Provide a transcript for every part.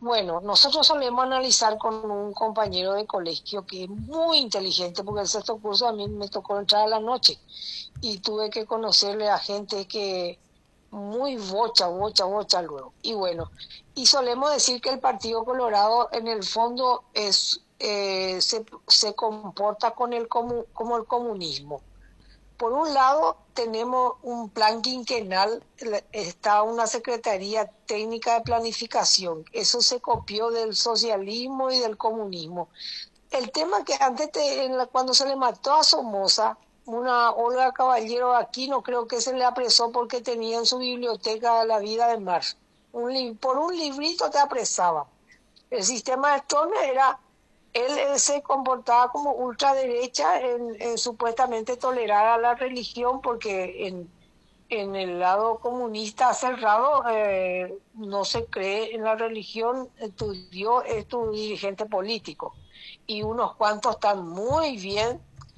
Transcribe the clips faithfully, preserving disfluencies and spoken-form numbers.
Bueno, nosotros solemos analizar con un compañero de colegio que es muy inteligente, porque el sexto curso a mí me tocó entrar a la noche y tuve que conocerle a gente que muy bocha, bocha, bocha luego. Y bueno, y solemos decir que el Partido Colorado en el fondo es eh, se, se comporta con el comu- como el comunismo. Por un lado, tenemos un plan quinquenal, está una Secretaría Técnica de Planificación. Eso se copió del socialismo y del comunismo. El tema que antes, te, en la, cuando se le mató a Somoza, una Olga Caballero aquí, no creo que se le apresó porque tenía en su biblioteca La vida de Marx. Un, por un librito te apresaban. El sistema de Stroessner era, él, él se comportaba como ultraderecha en, en supuestamente tolerar a la religión, porque en, en el lado comunista cerrado eh, no se cree en la religión, estudió, es tu dirigente político. Y unos cuantos están muy bien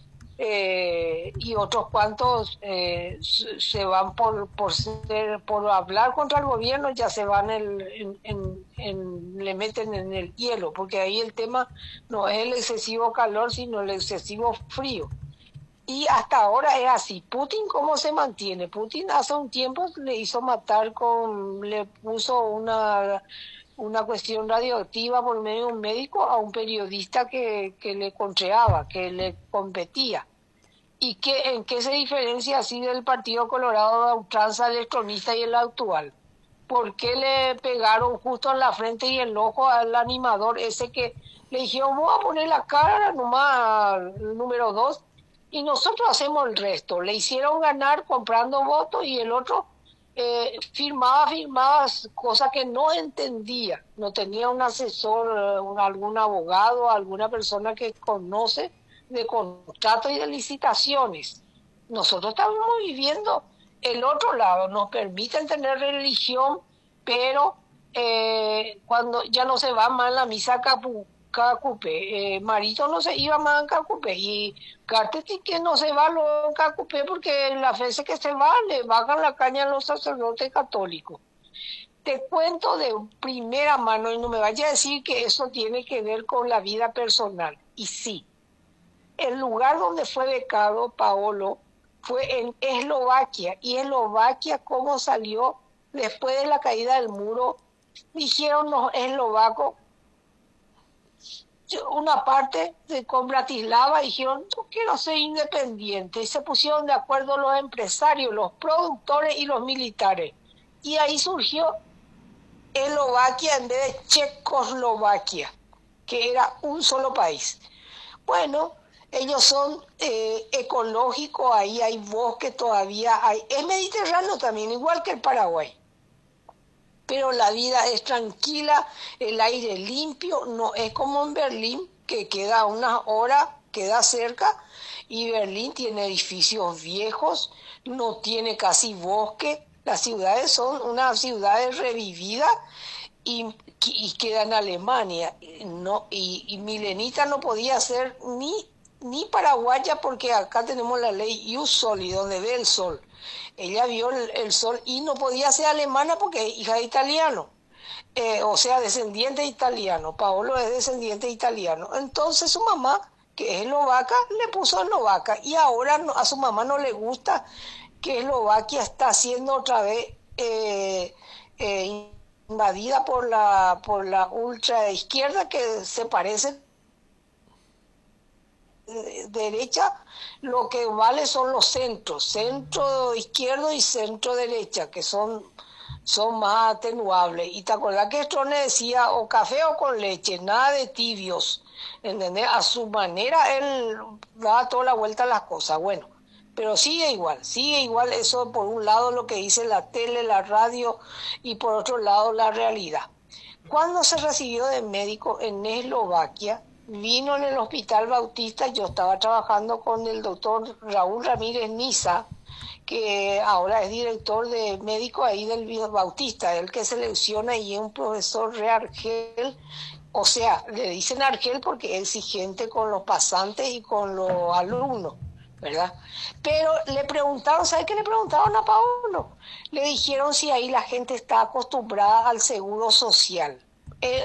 eh, y otros cuantos eh, se van por por ser, por hablar contra el gobierno, ya se van el, en, en, en, le meten en el hielo, porque ahí el tema no es el excesivo calor, sino el excesivo frío. Y hasta ahora es así. Putin, ¿cómo se mantiene? Putin hace un tiempo le hizo matar con, le puso una, una cuestión radioactiva por medio de un médico a un periodista que, que le contreaba, que le competía. ¿Y qué, en qué se diferencia así del Partido Colorado de ultranza electronista y el actual? ¿Por qué le pegaron justo en la frente y el ojo al animador ese que le dijeron, vamos a poner la cara nomás al número dos y nosotros hacemos el resto? Le hicieron ganar comprando votos y el otro eh, firmaba, firmaba cosas que no entendía. No tenía un asesor, un, algún abogado, alguna persona que conoce de contratos y de licitaciones. Nosotros estamos viviendo el otro lado, nos permiten tener religión, pero eh, cuando ya no se va más la misa capu, Cacupé, eh, Marito no se iba más en Cacupé y Carteti que no se va luego en Cacupé porque en las veces que se va le bajan la caña a los sacerdotes católicos. Te cuento de primera mano y no me vaya a decir que eso tiene que ver con la vida personal. Y sí, el lugar donde fue becado Paolo fue en Eslovaquia. Y Eslovaquia, ¿cómo salió después de la caída del muro? Dijeron los eslovacos, una parte de, con Bratislava, dijeron, yo quiero ser independiente. Y se pusieron de acuerdo los empresarios, los productores y los militares. Y ahí surgió Eslovaquia en vez de Checoslovaquia, que era un solo país. Bueno, ellos son eh, ecológicos, ahí hay bosque todavía, hay, es mediterráneo también, igual que el Paraguay. Pero la vida es tranquila, el aire limpio, no es como en Berlín, que queda unas horas, queda cerca, y Berlín tiene edificios viejos, no tiene casi bosque, las ciudades son unas ciudades revividas y, y queda en Alemania, no, y, y Milenita no podía ser ni ni paraguaya porque acá tenemos la ley Ius Soli, donde ve el sol. Ella vio el, el sol y no podía ser alemana porque es hija de italiano, eh, o sea, descendiente italiano. Paolo es descendiente italiano. Entonces su mamá, que es eslovaca, le puso eslovaca y ahora no, a su mamá no le gusta que Eslovaquia está siendo otra vez eh, eh, invadida por la, por la ultra izquierda que se parece derecha, lo que vale son los centros, centro izquierdo y centro derecha, que son, son más atenuables. Y te acordás que Stroessner decía o café o con leche, nada de tibios, ¿entendés? A su manera él da toda la vuelta a las cosas, bueno, pero sigue igual, sigue igual eso por un lado lo que dice la tele, la radio y por otro lado la realidad. Cuando se recibió de médico en Eslovaquia, vino en el Hospital Bautista, yo estaba trabajando con el doctor Raúl Ramírez Niza, que ahora es director de médico ahí del Bautista, el que selecciona y es un profesor re Argel, o sea, le dicen Argel porque es exigente con los pasantes y con los alumnos, ¿verdad? Pero le preguntaron, ¿sabe qué le preguntaron a Paolo? Le dijeron si ahí la gente está acostumbrada al seguro social.